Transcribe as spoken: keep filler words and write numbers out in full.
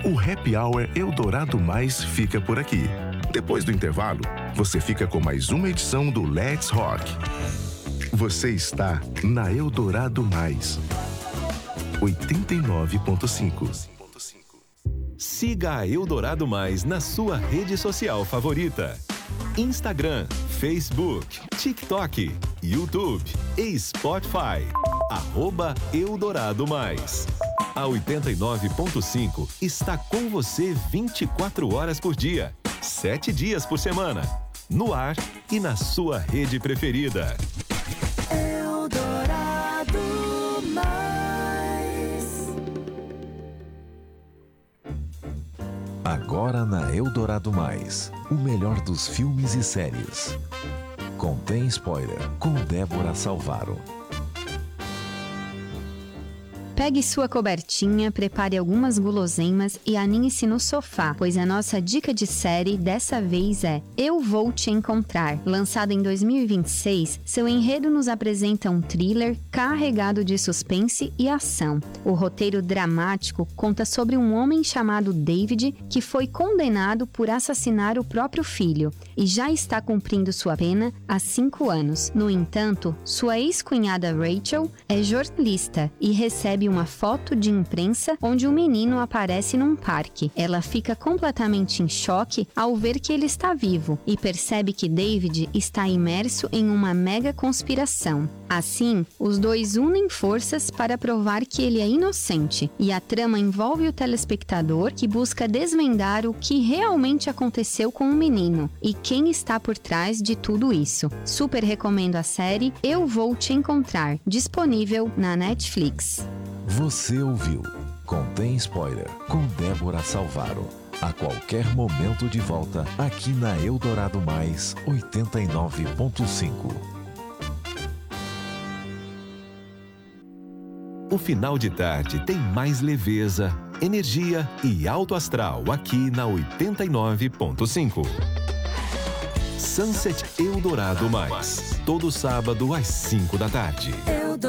O Happy Hour Eldorado Mais fica por aqui. Depois do intervalo, você fica com mais uma edição do Let's Rock. Você está na Eldorado Mais, oitenta e nove ponto cinco. Siga a Eldorado Mais na sua rede social favorita. Instagram, Facebook, TikTok, YouTube e Spotify. Arroba Eldorado Mais. A oitenta e nove ponto cinco está com você vinte e quatro horas por dia, sete dias por semana. No ar e na sua rede preferida. Eldorado Mais. Agora na Eldorado Mais, o melhor dos filmes e séries. Contém spoiler com Débora Salvaro. Pegue sua cobertinha, prepare algumas guloseimas e aninhe-se no sofá, pois a nossa dica de série dessa vez é Eu Vou Te Encontrar. Lançado em dois mil e vinte e seis, seu enredo nos apresenta um thriller carregado de suspense e ação. O roteiro dramático conta sobre um homem chamado David que foi condenado por assassinar o próprio filho e já está cumprindo sua pena há cinco anos. No entanto, sua ex-cunhada Rachel é jornalista e recebe uma foto de imprensa onde o menino aparece num parque. Ela fica completamente em choque ao ver que ele está vivo e percebe que David está imerso em uma mega conspiração. Assim, os dois unem forças para provar que ele é inocente, e a trama envolve o telespectador que busca desvendar o que realmente aconteceu com o menino e quem está por trás de tudo isso. Super recomendo a série Eu Vou Te Encontrar, disponível na Netflix. Você ouviu Contém Spoiler com Débora Salvaro. A qualquer momento de volta aqui na Eldorado Mais oitenta e nove ponto cinco. O final de tarde tem mais leveza, energia e alto astral aqui na oitenta e nove ponto cinco. Sunset Eldorado Mais, todo sábado às cinco da tarde.